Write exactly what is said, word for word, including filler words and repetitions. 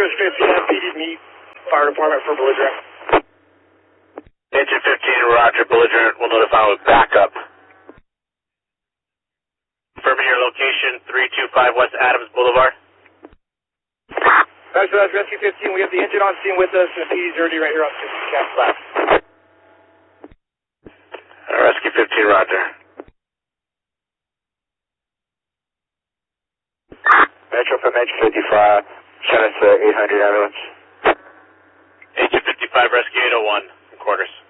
Citrus fifteen, M P D meet fire department for belligerent. Engine fifteen, roger, belligerent. We'll notify with backup. Confirming your location, three two five West Adams Boulevard. Roger, that's Rescue fifteen. We have the engine on scene with us, and P D's already right here on fifty cap flat. Uh, Rescue fifteen, roger. Metro from Engine fifty-five, send us uh, eight hundred ambulance. Engine fifty-five, Rescue eight oh one, quarters.